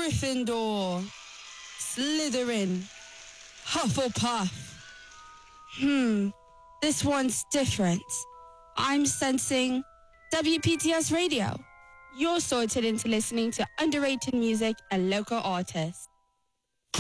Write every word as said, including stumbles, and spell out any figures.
Gryffindor, Slytherin, Hufflepuff. Hmm, this one's different. I'm sensing W P T S Radio. You're sorted into listening to underrated music and local artists.